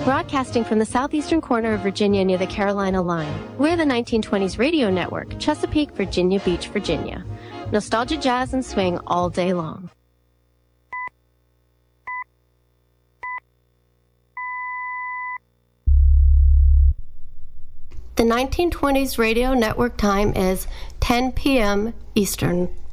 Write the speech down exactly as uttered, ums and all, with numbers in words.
Broadcasting from the southeastern corner of Virginia near the Carolina line, we're the nineteen twenties Radio Network, Chesapeake, Virginia Beach, Virginia. Nostalgia, jazz, and swing all day long. The nineteen twenties Radio Network time is ten p m Eastern.